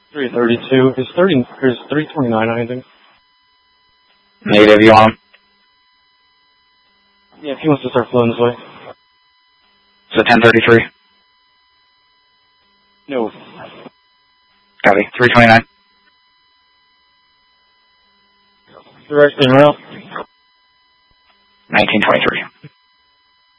332. Is 329 or anything? Negative, you want him? Yeah, if he wants to start flowing this way. So 1033? No. Copy. 329? Direct en route. 1923.